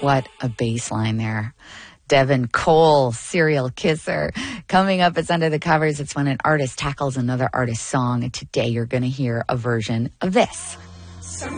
What a bass line there. Devin Cole, Serial Kisser. Coming up, it's Under the Covers. It's when an artist tackles another artist's song. And today you're going to hear a version of this.